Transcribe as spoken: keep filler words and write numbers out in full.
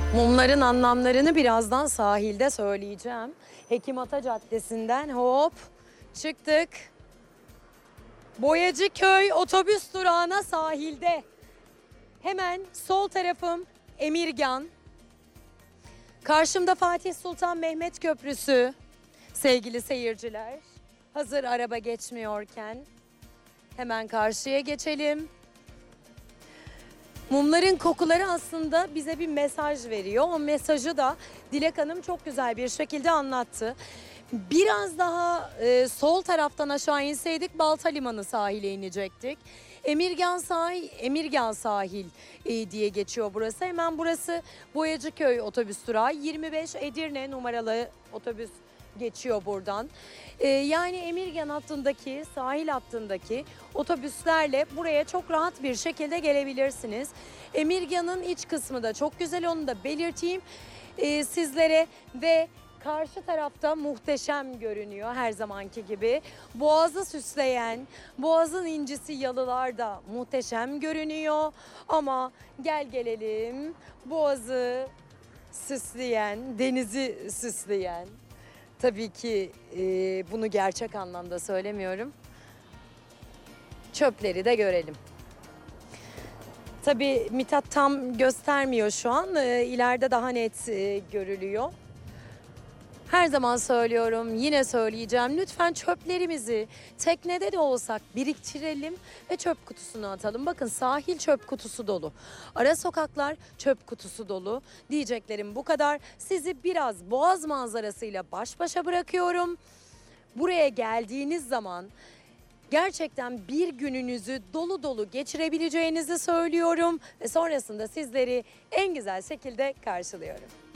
Mumların anlamlarını birazdan sahilde söyleyeceğim. Hekimata Caddesi'nden hop çıktık. Boyacıköy otobüs durağına sahilde. Hemen sol tarafım Emirgan. Karşımda Fatih Sultan Mehmet Köprüsü. Sevgili seyirciler, hazır araba geçmiyorken hemen karşıya geçelim. Mumların kokuları aslında bize bir mesaj veriyor. O mesajı da Dilek Hanım çok güzel bir şekilde anlattı. Biraz daha e, sol taraftan aşağı inseydik Balta Limanı sahile inecektik. Emirgan sahil, Emirgan sahil e, diye geçiyor burası. Hemen burası Boyacıköy otobüs durağı. yirmi beş Edirne numaralı otobüs geçiyor buradan. Ee, yani Emirgan hattındaki, sahil hattındaki otobüslerle buraya çok rahat bir şekilde gelebilirsiniz. Emirgan'ın iç kısmı da çok güzel, onu da belirteyim ee, sizlere ve karşı tarafta muhteşem görünüyor her zamanki gibi. Boğazı süsleyen, Boğaz'ın incisi yalılar da muhteşem görünüyor. Ama gel gelelim Boğaz'ı süsleyen, denizi süsleyen, tabii ki e, bunu gerçek anlamda söylemiyorum, çöpleri de görelim. Tabii Mithat tam göstermiyor şu an, e, ileride daha net e, görülüyor. Her zaman söylüyorum, yine söyleyeceğim. Lütfen çöplerimizi teknede de olsak biriktirelim ve çöp kutusuna atalım. Bakın sahil çöp kutusu dolu. Ara sokaklar çöp kutusu dolu. Diyeceklerim bu kadar. Sizi biraz Boğaz manzarasıyla baş başa bırakıyorum. Buraya geldiğiniz zaman gerçekten bir gününüzü dolu dolu geçirebileceğinizi söylüyorum. Ve sonrasında sizleri en güzel şekilde karşılıyorum.